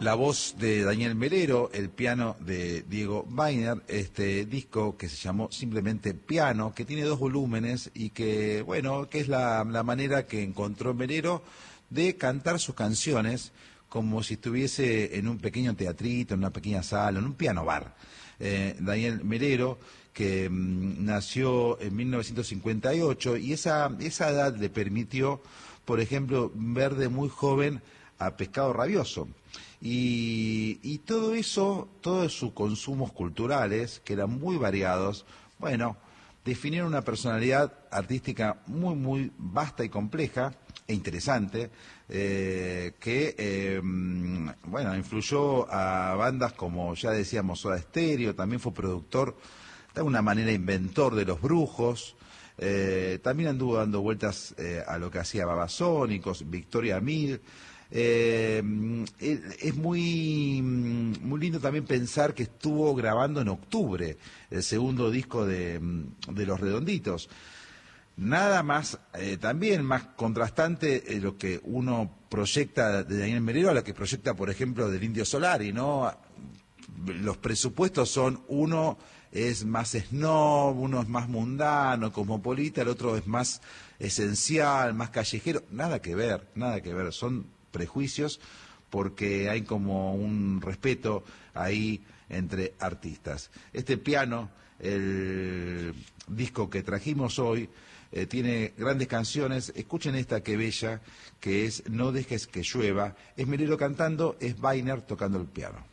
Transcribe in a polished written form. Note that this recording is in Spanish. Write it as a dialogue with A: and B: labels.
A: La voz de Daniel Melero, el piano de Diego Weiner, este disco que se llamó simplemente Piano, que tiene 2 volúmenes y que, bueno, que es la manera que encontró Melero de cantar sus canciones como si estuviese en un pequeño teatrito, en una pequeña sala, en un piano bar. Daniel Melero, que nació en 1958 y esa edad le permitió, por ejemplo, ver de muy joven a Pescado Rabioso. Y todo eso, todos sus consumos culturales, que eran muy variados, bueno, definieron una personalidad artística muy, muy vasta y compleja e interesante, bueno, influyó a bandas como, ya decíamos, Soda Stereo, también fue productor, de alguna manera inventor de Los Brujos, también anduvo dando vueltas a lo que hacía Babasónicos, Victoria Mil. Es muy lindo también pensar que estuvo grabando en octubre el segundo disco de Los Redonditos. Nada más, también más contrastante lo que uno proyecta de Daniel Melero a lo que proyecta, por ejemplo, del Indio Solari, ¿no? Los presupuestos son, uno es más snob, uno es más mundano, cosmopolita, el otro es más esencial, más callejero. Nada que ver, son prejuicios porque hay como un respeto ahí entre artistas. Este Piano, el disco que trajimos hoy, tiene grandes canciones. Escuchen esta que bella, que es No dejes que llueva. Es Melero cantando, es Weiner tocando el piano.